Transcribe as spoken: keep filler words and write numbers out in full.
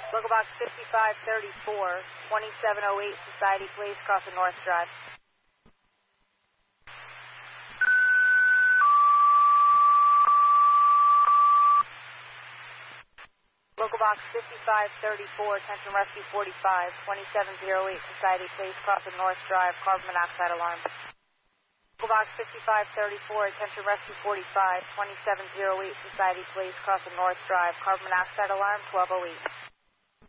Local box fifty-five thirty-four, twenty-seven oh eight Society Place, crossing North Drive. Local box fifty-five thirty-four, attention rescue forty-five, twenty-seven oh eight Society Place, crossing North Drive, carbon monoxide alarm. Local box fifty-five thirty-four, attention rescue forty-five, twenty-seven oh eight Society Place, crossing North Drive, carbon monoxide alarm, twelve oh eight.